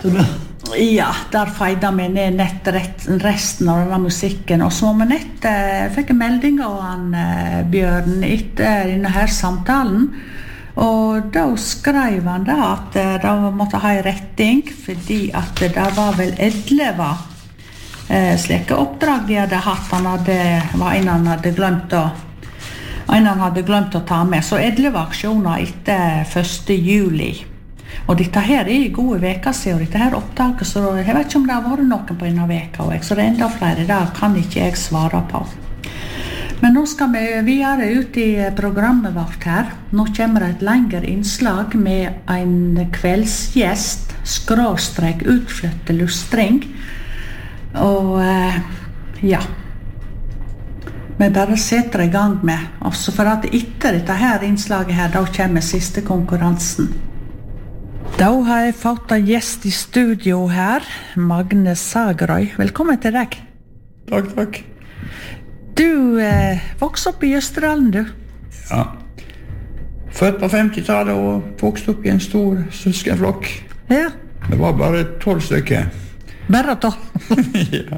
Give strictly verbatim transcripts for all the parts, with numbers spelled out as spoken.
nettene. Ja, der feide vi ned nett resten av denne musikken. Og så med nett eh, fikk jeg melding av han eh, Bjørn etter denne her samtalen. Og da skrev han da at eh, da måtte ha en retting, fordi at det der var vel elleve eh, slike oppdrag de hadde hatt. Han hadde, var en han hadde glemt å en han hadde glemt å ta med. Så elleve aksjoner etter første juli. Og dette her er gode veker siden, og dette her opptaket, så jeg vet ikke om det har vært noen på denne veka, så det er enda flere der kan ikke jeg svare på. Men nå skal vi videre ut i programmet vårt her. Nå kommer det et lengre innslag med en kveldsgjest, skråstrek utflytte lustring. Og eh, ja, vi bare setter i gang med. Også for at etter dette her innslaget her, da kommer siste konkurransen. Da har jeg fått en gjest i studio her, Magne Sagerøy. Velkommen til deg. Takk, takk. Du eh, vokste opp i Østerdalen, du? Ja. Født på femtitallet og vokste opp i en stor søskenflokk. Ja. Det var bare tolv stykker. Bare tolv? Ja.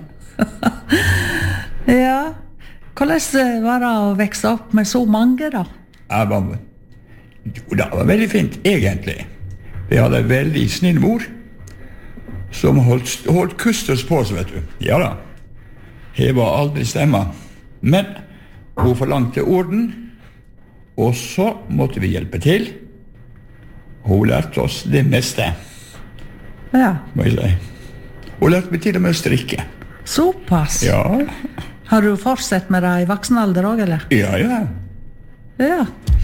Ja. Hvordan var det å vokse opp med så mange, da? Jeg var, jo, det var veldig fint, egentlig. Vi hadde en veldig snill mor, som holdt, holdt kustus på oss, vet du. Ja da. Jeg var aldri stemma. Men hun forlangte orden, og så måtte vi hjelpe til. Hun lærte oss det meste. Ja. Må jeg si. Hun lærte meg til og med å strikke. Såpass? Ja. Har du fortsatt med det i voksen alder også, eller? Ja, ja. Ja.